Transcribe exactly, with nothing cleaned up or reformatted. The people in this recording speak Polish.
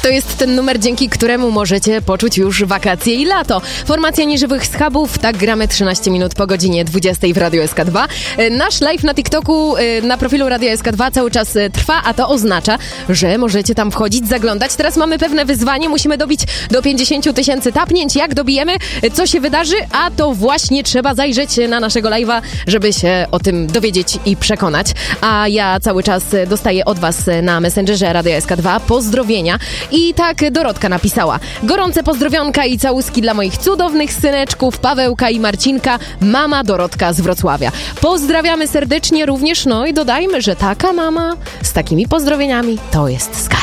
To jest ten numer, dzięki któremu możecie poczuć już wakacje i lato. Formacja Nieżywych Schabów, tak gramy trzynaście minut po godzinie dwudziestej w Radiu S K dwa. Nasz live na TikToku, na profilu Radia S K dwa cały czas trwa, a to oznacza, że możecie tam wchodzić, zaglądać. Teraz mamy pewne wyzwanie, musimy dobić do pięćdziesiąt tysięcy tapnięć. Jak dobijemy? Co się wydarzy? A to właśnie trzeba zajrzeć na naszego live'a, żeby się o tym dowiedzieć i przekonać. A ja cały czas dostaję od was na Messengerze Radia S K dwa pozdrowienia. I tak Dorotka napisała: gorące pozdrowionka i całuski dla moich cudownych syneczków Pawełka i Marcinka, mama Dorotka z Wrocławia. Pozdrawiamy serdecznie również, no i dodajmy, że taka mama z takimi pozdrowieniami to jest skarb.